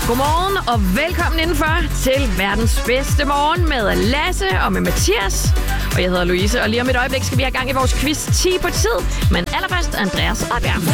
Godmorgen og velkommen indenfor til verdens bedste morgen med Lasse og med Mathias. Og jeg hedder Louise, og lige om et øjeblik skal vi have gang i vores quiz 10 på tid. Men allerførst Andreas og Bjørn.